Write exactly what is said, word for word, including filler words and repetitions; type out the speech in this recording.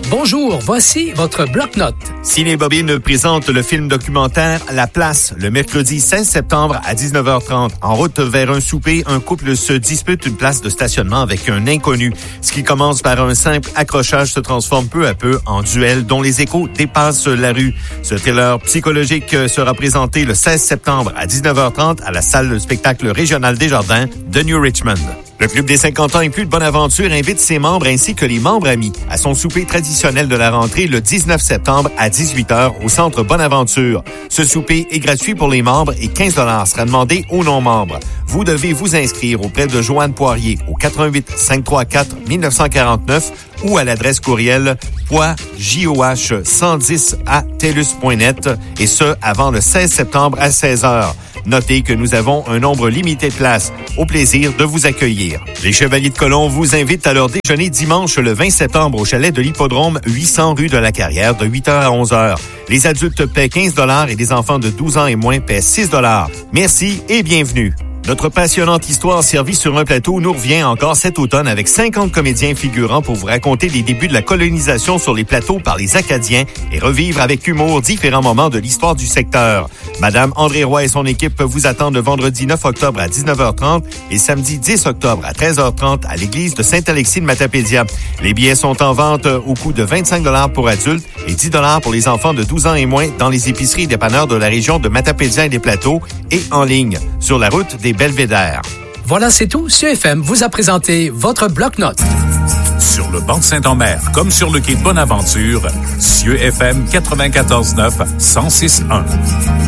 Bonjour, voici votre bloc-notes. Ciné Bobine présente le film documentaire La Place, le mercredi seize septembre à dix-neuf heures trente. En route vers un souper, un couple se dispute une place de stationnement avec un inconnu. Ce qui commence par un simple accrochage se transforme peu à peu en duel dont les échos dépassent la rue. Ce thriller psychologique sera présenté le seize septembre à dix-neuf heures trente à la salle de spectacle régionale Desjardins de New Richmond. Le Club des cinquante ans et plus de Bonaventure invite ses membres ainsi que les membres amis à son souper traditionnel de la rentrée le dix-neuf septembre à dix-huit heures au Centre Bonaventure. Ce souper est gratuit pour les membres et quinze dollars sera demandé aux non-membres. Vous devez vous inscrire auprès de Joanne Poirier au quatre un huit cinq trois quatre dix-neuf quarante-neuf ou à l'adresse courriel pois j o h cent dix à telus point net et ce avant le seize septembre à seize heures. Notez que nous avons un nombre limité de places. Au plaisir de vous accueillir. Les Chevaliers de Colomb vous invitent à leur déjeuner dimanche le vingt septembre au chalet de l'Hippodrome, huit cents rue de la Carrière, de huit heures à onze heures. Les adultes paient quinze dollars et les enfants de douze ans et moins paient six dollars. Merci et bienvenue. Notre passionnante histoire servie sur un plateau nous revient encore cet automne avec cinquante comédiens figurants pour vous raconter les débuts de la colonisation sur les plateaux par les Acadiens et revivre avec humour différents moments de l'histoire du secteur. Madame André Roy et son équipe vous attendent le vendredi neuf octobre à dix-neuf heures trente et samedi dix octobre à treize heures trente à l'église de Saint-Alexis de Matapédia. Les billets sont en vente au coût de vingt-cinq dollars pour adultes et dix dollars pour les enfants de douze ans et moins dans les épiceries et dépanneurs de la région de Matapédia et des Plateaux et en ligne sur la route des Belvédère. Voilà, c'est tout. C F M vous a présenté votre bloc-notes. Sur le banc de Saint-Omer, comme sur le quai de Bonaventure, Cieux F M quatre-vingt-quatorze neuf, cent six un.